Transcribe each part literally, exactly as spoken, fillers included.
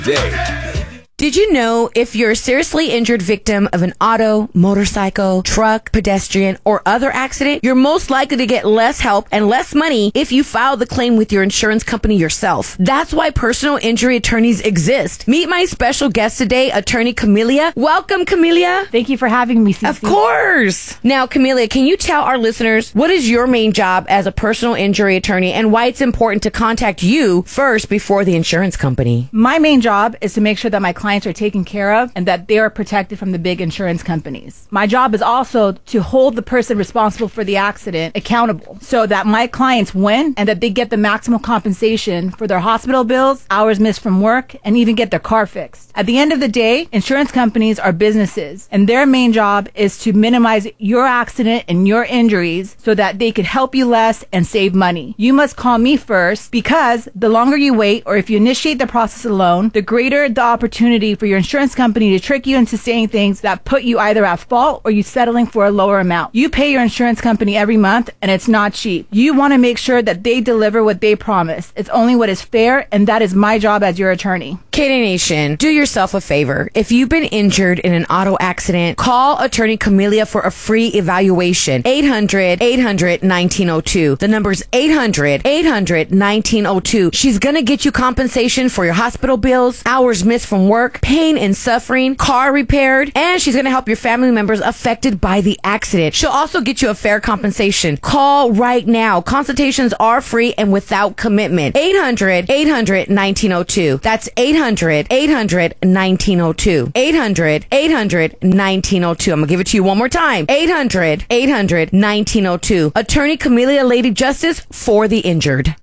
Day. Did you know if you're a seriously injured victim of an auto, motorcycle, truck, pedestrian, or other accident, you're most likely to get less help and less money if you file the claim with your insurance company yourself. That's why personal injury attorneys exist. Meet my special guest today, attorney Camelia. Welcome, Camelia. Thank you for having me, Cece. Of course. Now, Camelia, can you tell our listeners what is your main job as a personal injury attorney and why it's important to contact you first before the insurance company? My main job is to make sure that my clients are taken care of and that they are protected from the big insurance companies. My job is also to hold the person responsible for the accident accountable so that my clients win and that they get the maximum compensation for their hospital bills, hours missed from work, and even get their car fixed. At the end of the day, insurance companies are businesses and their main job is to minimize your accident and your injuries so that they could help you less and save money. You must call me first because the longer you wait or if you initiate the process alone, the greater the opportunity for your insurance company to trick you into saying things that put you either at fault or you settling for a lower amount. You pay your insurance company every month and it's not cheap. You want to make sure that they deliver what they promise. It's only what is fair, and that is my job as your attorney. K-Day Nation, do yourself a favor. If you've been injured in an auto accident, call attorney Camelia for a free evaluation. eight hundred, eight hundred, nineteen oh two. The number's eight hundred, eight hundred, nineteen oh two. She's gonna get you compensation for your hospital bills, hours missed from work, pain and suffering, car repaired, and she's going to help your family members affected by the accident. She'll also get you a fair compensation. Call right now. Consultations are free and without commitment. eight hundred, eight hundred, nineteen oh two. That's eight hundred, eight hundred, nineteen oh two. eight hundred, eight hundred, nineteen oh two. I'm going to give it to you one more time. eight hundred, eight hundred, nineteen oh two. Attorney Camelia, Lady Justice for the injured.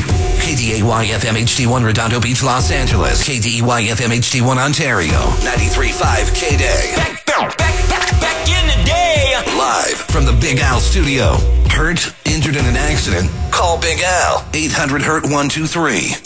K D A Y F M H D one Redondo Beach, Los Angeles. K D E Y F M H D one Ontario. ninety-three point five K-Day. Back, back, back, back in the day. Live from the Big Al studio. Hurt, injured in an accident? Call Big Al. eight hundred, hurt, one two three.